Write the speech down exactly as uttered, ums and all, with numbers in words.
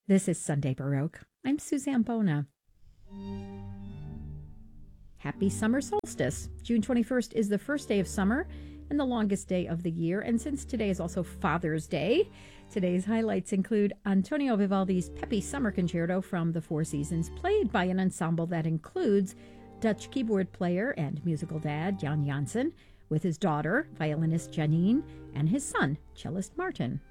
This is Sunday Baroque. I'm Suzanne Bona. Happy summer solstice. June twenty-first is the first day of summer and the longest day of the year. And since today is also Father's Day, today's highlights include Antonio Vivaldi's peppy summer concerto from the Four Seasons, played by an ensemble that includes Dutch keyboard player and musical dad Jan Janssen, with his daughter, violinist Janine, and his son, cellist Martin.